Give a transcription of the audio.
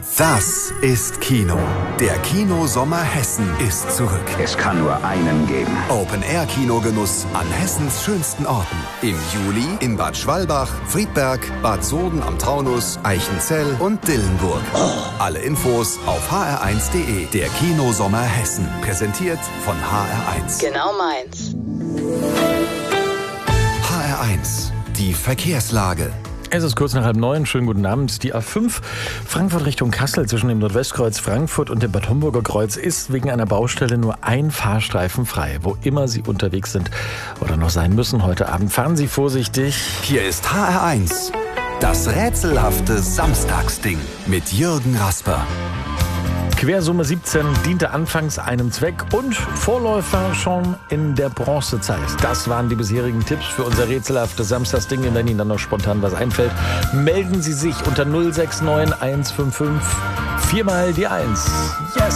Das ist Kino. Der Kinosommer Hessen ist zurück. Es kann nur einen geben. Open-Air-Kinogenuss an Hessens schönsten Orten. Im Juli in Bad Schwalbach, Friedberg, Bad Soden am Taunus, Eichenzell und Dillenburg. Alle Infos auf hr1.de. Der Kinosommer Hessen. Präsentiert von HR1. Genau meins. HR1. Die Verkehrslage. Es ist kurz nach 8:30. Schönen guten Abend. Die A5 Frankfurt Richtung Kassel zwischen dem Nordwestkreuz Frankfurt und dem Bad Homburger Kreuz ist wegen einer Baustelle nur ein Fahrstreifen frei. Wo immer Sie unterwegs sind oder noch sein müssen heute Abend, fahren Sie vorsichtig. Hier ist HR1. Das rätselhafte Samstagsding mit Jürgen Rasper. Quersumme 17 diente anfangs einem Zweck und Vorläufer schon in der Bronzezeit. Das waren die bisherigen Tipps für unser rätselhaftes Samstagsding. Wenn Ihnen dann noch spontan was einfällt, melden Sie sich unter 069 155 4 mal die 1. Yes!